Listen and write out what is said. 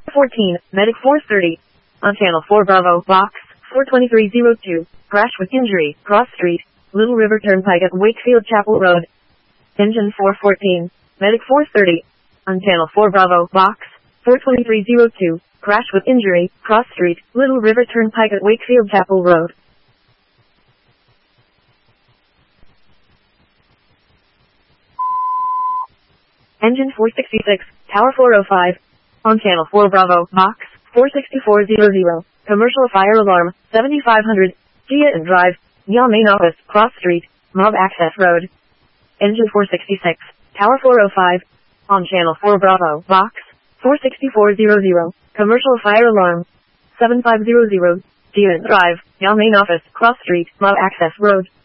14, Medic 430. On Channel 4 Bravo, Box 42302. Crash with injury, Cross Street, Little River Turnpike at Wakefield Chapel Road. Engine 414, Medic 430. On Channel 4 Bravo, Box 42302. Crash with injury, Cross Street, Little River Turnpike at Wakefield Chapel Road. Engine 466, Tower 405. On Channel 4 Bravo, Box 46400. Commercial fire alarm, 7500, Gia and Drive, Neal Main Office, Cross Street, Mob Access Road. Engine 466, Tower 405. On Channel 4 Bravo, Box 46400. Commercial fire alarm, 7500, Gia and Drive, Neal Main Office, Cross Street, Mob Access Road.